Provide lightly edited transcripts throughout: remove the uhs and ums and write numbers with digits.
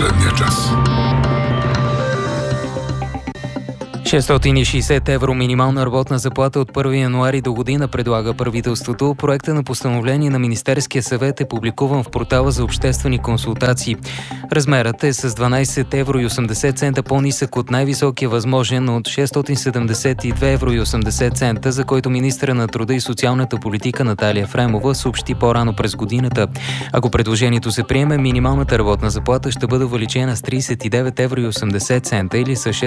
последния час. 660 евро минимална работна заплата от 1 януари до година предлага правителството. Проекта на постановление на Министерския съвет е публикуван в портала за обществени консултации. Размерът е с 12 евро и 80 цента по-нисък от най-високия възможен от 672 евро и 80 цента, за който министъра на труда и социалната политика Наталия Ефремова съобщи по-рано през годината. Ако предложението се приеме, минималната работна заплата ще бъде увеличена с 39 евро и 80 цента или с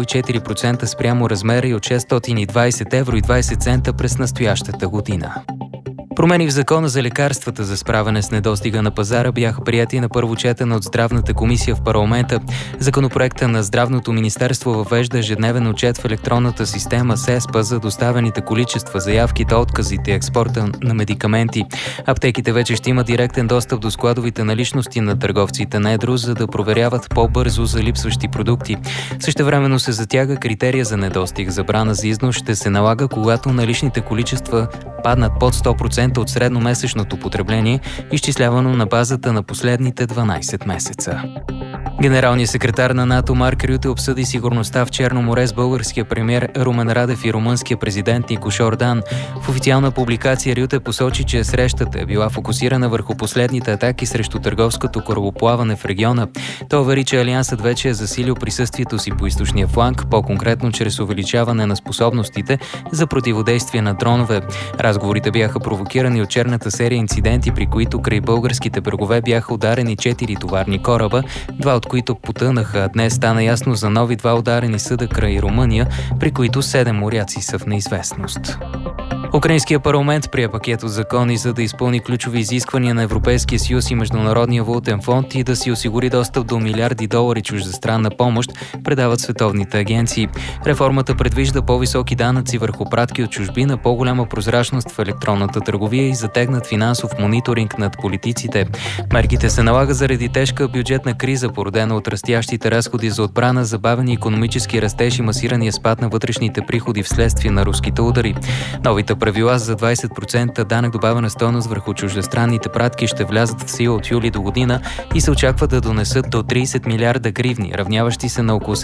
6,4% спрямо размера и от 620 евро и 20 цента през настоящата година. Промени в закона за лекарствата за справяне с недостига на пазара бяха прияти на първо четене от Здравната комисия в парламента. Законопроекта на Здравното министерство въвежда ежедневен отчет в електронната система СЕСПА за доставените количества, заявките, отказите и експорта на медикаменти. Аптеките вече ще имат директен достъп до складовите наличности на търговците на едро, за да проверяват по-бързо за липсващи продукти. Същевременно се затяга критерия за недостиг. Забрана за износ ще се налага, когато наличните количества паднат под 100% от средномесечното потребление, изчислявано на базата на последните 12 месеца. Генералният секретар на НАТО Марк Рюте обсъди сигурността в Черно море с българския премиер Румен Радев и румънския президент Никош Ордан. В официална публикация Рюте посочи, че срещата е била фокусирана върху последните атаки срещу търговското корабоплаване в региона. Той увери, че Алиансът вече е засилил присъствието си по източния фланг, по-конкретно чрез увеличаване на способностите за противодействие на дронове. Разговорите бяха провокирани от черната серия инциденти, при които край българските брегове бяха ударени 4 товарни кораба, 2 от които потънаха. Днес стана ясно за нови 2 ударени съда край Румъния, при които 7 моряци са в неизвестност. Украинският парламент прие пакет от закони, за да изпълни ключови изисквания на Европейския съюз и Международния валутен фонд и да си осигури достъп до милиарди долари чуждестранна помощ, предават световните агенции. Реформата предвижда по-високи данъци върху пратки от чужбина, по-голяма прозрачност в електронната търговия и затегнат финансов мониторинг над политиците. Мерките се налагат заради тежка бюджетна криза, породена от растящите разходи за отбрана, забавени икономически растеж и масирания спад на вътрешните приходи вследствие на руските удари. Новите правила за 20% данък добавена стойност върху чуждестранните пратки ще влязат в сила от юли до година и се очаква да донесат до 30 милиарда гривни, равняващи се на около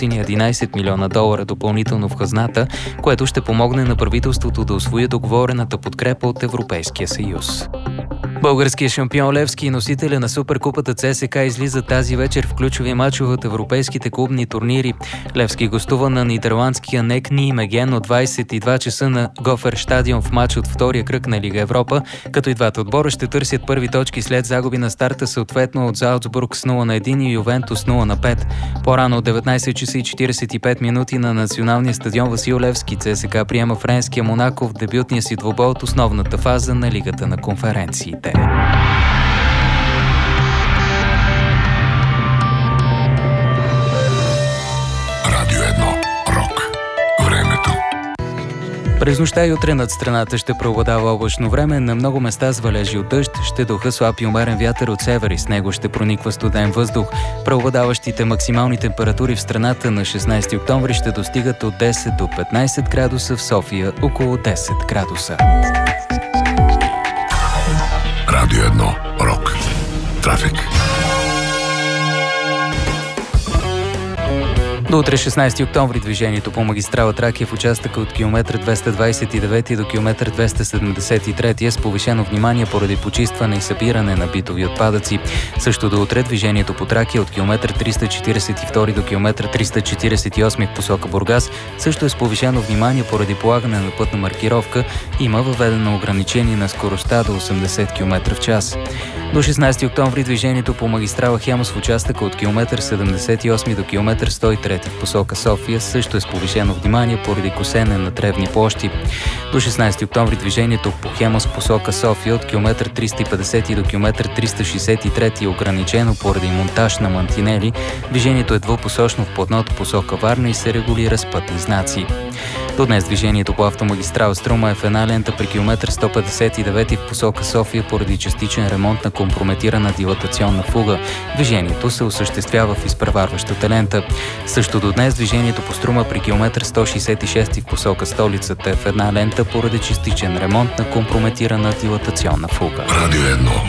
711 милиона долара допълнително в хазната, което ще помогне на правителството да усвои договорената подкрепа от Европейския съюз. Българският шампион Левски и носителя на Суперкупата ЦСКА излиза тази вечер в ключови мачове от европейските клубни турнири. Левски гостува на нидерландския НЕК Нijmegen от 22 часа на Гофер стадион в матч от втория кръг на Лига Европа, като и двата отбора ще търсят първи точки след загуби на старта, съответно от Залцбург с 0-1 и Ювентус 0-5. По-рано от 19 часа и 45 минути на националния стадион Васил Левски ЦСКА приема френския Монако в дебютния си двубой от основната фаза на Лигата на конференциите. Радио 1. Рок. Времето. През нощта и утре над страната ще преобладава облачно време, на много места с валежи от дъжд, ще духа слаб и умерен вятър от север и с него ще прониква студен въздух. Преобладаващите максимални температури в страната на 16 октомври ще достигат от 10 до 15 градуса, в София около 10 градуса. Радио 1. Рок. Трафик. До утре 16 октомври движението по магистрала Тракия в участъка от километър 229 до километър 273 е с повишено внимание поради почистване и събиране на битови отпадъци. Също до утре движението по Тракия от километър 342 до километър 348 в посока Бургас също е с повишено внимание поради полагане на пътна маркировка. Има въведено ограничение на скоростта до 80 км в час. До 16 октомври движението по магистрала Хемус в участъка от километър 78 до километър 103 в посока София също е с повишено внимание поради косене на тревни площи. До 16 октомври движението по Хемус в посока София от километър 350 до километър 363 е ограничено поради монтаж на мантинели. Движението е двупосочно в платното посока Варна и се регулира с пътни знаци. До днес движението по автомагистрала Струма е в една лента при километър 159 в посока София поради частичен ремонт на компрометирана дилатационна фуга. Движението се осъществява в изпреварващата лента. Също до днес движението по Струма при километър 166 в посока столицата е в една лента поради частичен ремонт на компрометирана дилатационна фуга. Радио 1.